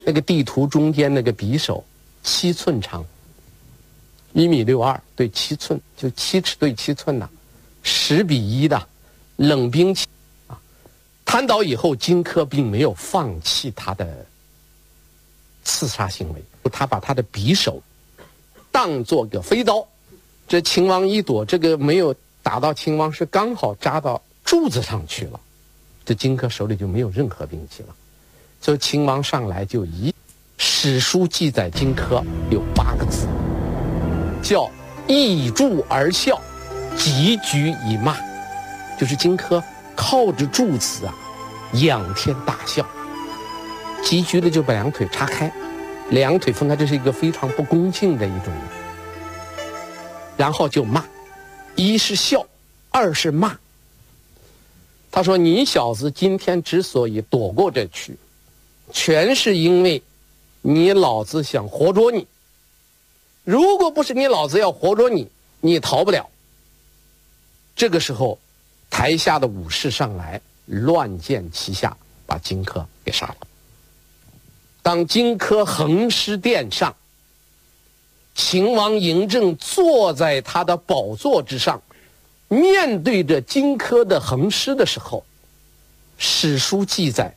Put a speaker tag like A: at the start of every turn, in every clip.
A: 那个地图中间那个匕首7寸长，1.62米对7寸，就7尺对7寸呐，10比1的冷兵器啊。瘫倒以后，荆轲并没有放弃他的刺杀行为，他把他的匕首当作个飞刀。这秦王一躲，这个没有打到秦王，是刚好扎到柱子上去了。这荆轲手里就没有任何兵器了。所以秦王上来就史书记载荆轲有8个字，叫倚柱而笑，急举以骂，就是荆轲靠着柱子啊，仰天大笑。急举的就把2腿叉开，2腿分开，这是一个非常不恭敬的一种。然后就骂，一是笑，二是骂。他说：“你小子今天之所以躲过这去，全是因为你老子想活捉你。如果不是你老子要活捉你，你逃不了。”这个时候，台下的武士上来，乱箭齐下，把荆轲给杀了。当荆轲横尸殿上，秦王嬴政坐在他的宝座之上，面对着荆轲的横尸的时候，史书记载，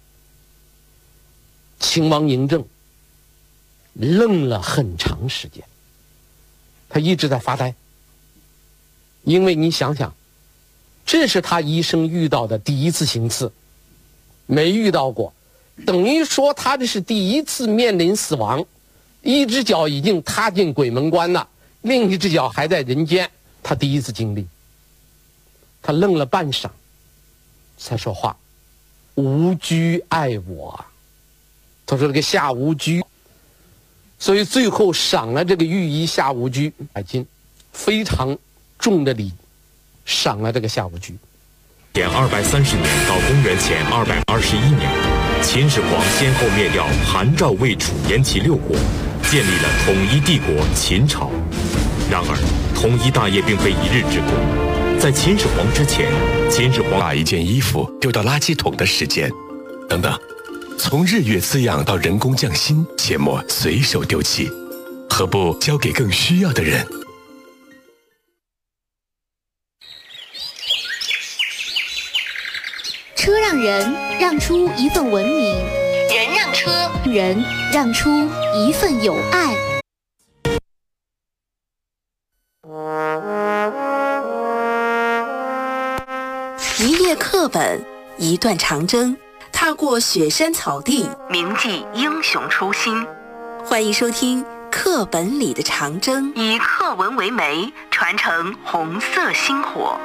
A: 秦王嬴政愣了很长时间，他一直在发呆。因为你想想，这是他一生遇到的第一次行刺，没遇到过，等于说他这是第一次面临死亡，一只脚已经踏进鬼门关了，另一只脚还在人间，他第一次经历。他愣了半晌，才说话：“吾居爱我。”他说这个夏无居，所以最后赏了这个御医夏无居100斤，非常重的礼，赏了这个夏无居。
B: 前230年到公元前221年，秦始皇先后灭掉韩、赵、魏、楚、燕、齐6国，建立了统一帝国秦朝。然而，统一大业并非一日之功。在秦始皇之前，秦始皇
C: 把一件衣服丢到垃圾桶的时间，等等，从日月滋养到人工匠心，切莫随手丢弃，何不交给更需要的人？
D: 车让人让出一份文明，人让车，人让出一份友爱。
E: 一页课本，一段长征，踏过雪山草地，铭记英雄初心。欢迎收听《课本里的长征》，以课文为媒，传承红色星火。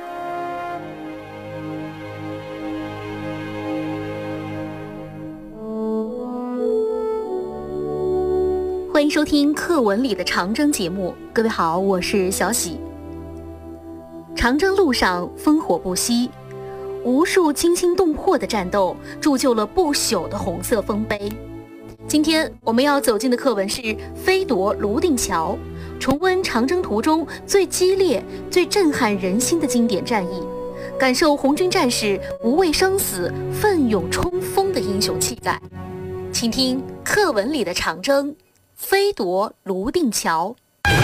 D: 欢迎收听《课文里的长征》节目，各位好，我是小喜。长征路上烽火不息，无数惊心动魄的战斗铸就了不朽的红色丰碑。今天我们要走进的课文是《飞夺泸定桥》，重温长征途中最激烈、最震撼人心的经典战役，感受红军战士无畏生死、奋勇冲锋的英雄气概。请听课文里的长征，飞夺泸定桥。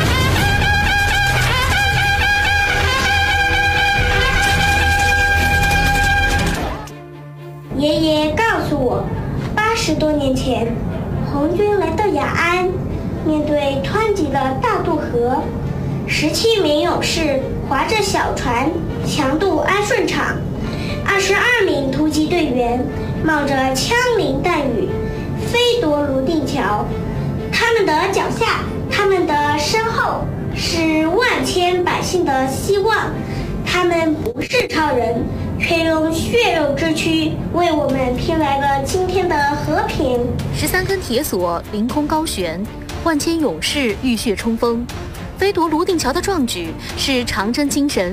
F: 爷爷告诉我，80多年前，红军来到雅安，面对湍急的大渡河，17名勇士划着小船强渡安顺场，22名突击队员冒着枪林弹雨飞夺泸定桥。他们的脚下，他们的身后，是万千百姓的希望。他们不是超人，却用血肉之躯为我们拼来了今天的和平。
D: 13根铁索凌空高悬，万千勇士浴血冲锋。飞夺泸定桥的壮举是长征精神